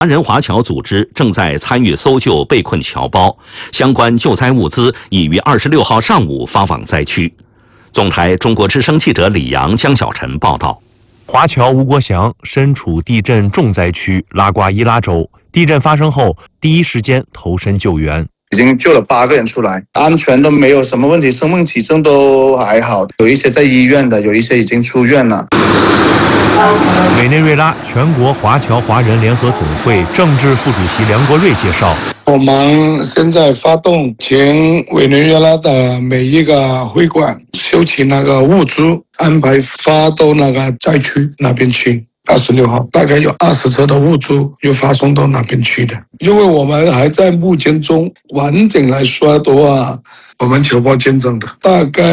人华侨组织正在参与搜救被困侨胞，相关救灾物资已于26号上午发往灾区。总台中国之声记者李阳、江小晨报道。 华侨吴国祥身处地震重灾区拉瓜伊拉州，地震发生后第一时间投身救援。 已经救了8个人出来，安全都没有什么问题，生命体征都还好，有一些在医院的，有一些已经出院了。 委内瑞拉全国华侨华人联合总会政治副主席梁国瑞介绍， 我们现在发动全委内瑞拉的每一个会馆收集那个物资，安排发到那个灾区那边去。26号大概有20车的物资又发送到那边去的，因为我们还在募捐中，完整来说的话，我们侨胞捐赠的大概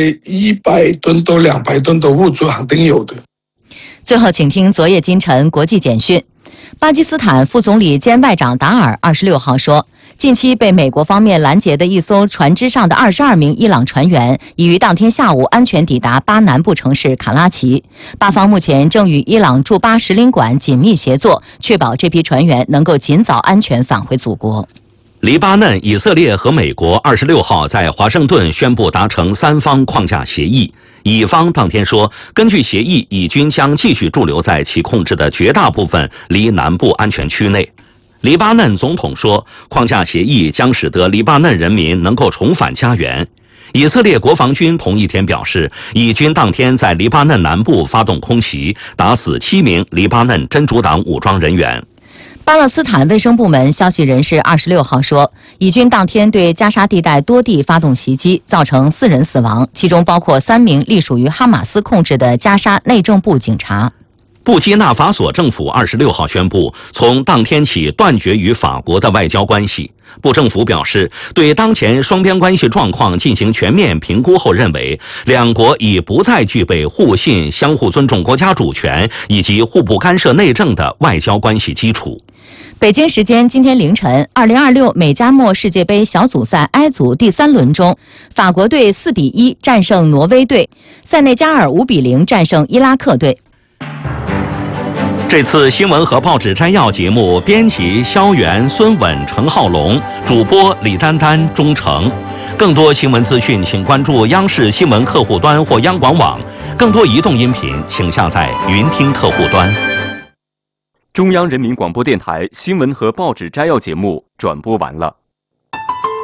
100吨到200吨的物资肯定有的。 最后，请听昨夜今晨国际简讯。巴基斯坦副总理兼外长达尔26号说，近期被美国方面拦截的一艘船只上的22名伊朗船员已于当天下午安全抵达巴南部城市卡拉奇。巴方目前正与伊朗驻巴使领馆紧密协作，确保这批船员能够尽早安全返回祖国。 黎巴嫩、以色列和美国26号在华盛顿宣布达成3方框架协议。以方当天说，根据协议，以军将继续驻留在其控制的绝大部分离南部安全区内。黎巴嫩总统说，框架协议将使得黎巴嫩人民能够重返家园。以色列国防军同一天表示，以军当天在黎巴嫩南部发动空袭，打死7名黎巴嫩真主党武装人员。 巴勒斯坦卫生部门消息人士26号说，以军当天对加沙地带多地发动袭击，造成4人死亡，其中包括3名隶属于哈马斯控制的加沙内政部警察。 布基纳法索政府26号宣布，从当天起断绝与法国的外交关系。布政府表示，对当前双边关系状况进行全面评估后，认为两国已不再具备互信、相互尊重国家主权以及互不干涉内政的外交关系基础。 北京时间今天凌晨，2026美加墨世界杯小组赛 I 组第3轮中，法国队4-1战胜挪威队，塞内加尔5-0战胜伊拉克队。 这次新闻和报纸摘要节目，编辑肖元、孙稳、陈浩龙，主播李丹丹、钟诚。更多新闻资讯，请关注央视新闻客户端或央广网。更多移动音频，请下载云听客户端。 中央人民广播电台新闻和报纸摘要节目转播完了。